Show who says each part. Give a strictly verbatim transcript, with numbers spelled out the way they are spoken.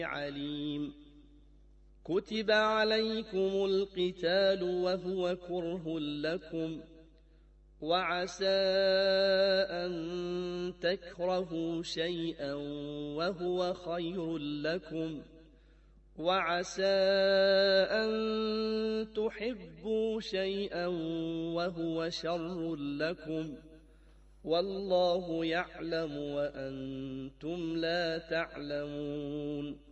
Speaker 1: عليم. كتب عليكم القتال وهو كره لكم وعسى أن تكرهوا شيئا وهو خير لكم وعسى أن تحبوا شيئا وهو شر لكم والله يعلم وأنتم لا تعلمون.